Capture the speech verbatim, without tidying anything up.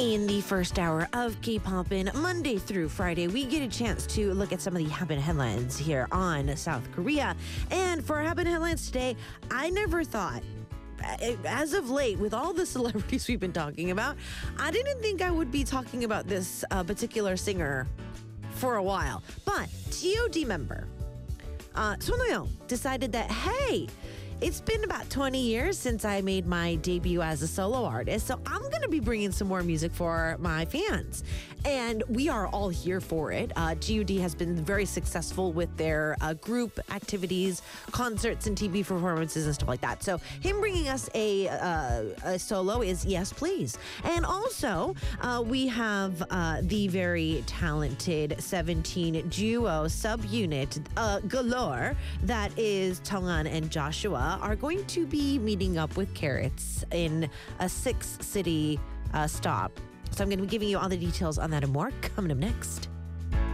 In the first hour of K-Poppin', Monday through Friday, we get a chance to look at some of the Happen headlines here on South Korea. And for our Happen headlines today, I never thought, as of late, with all the celebrities we've been talking about, I didn't think I would be talking about this uh, particular singer for a while. But G O D member uh, Son Ho-young decided that, hey, it's been about twenty years since I made my debut as a solo artist, so I'm going to be bringing some more music for my fans. And we are all here for it. Uh, G O D has been very successful with their uh, group activities, concerts, and T V performances and stuff like that. So him bringing us a, uh, a solo is yes, please. And also, uh, we have uh, the very talented seventeen duo subunit uh, galore that is Tonghan and Joshua are going to be meeting up with Carrots in a six-city uh, stop. So I'm going to be giving you all the details on that and more coming up next.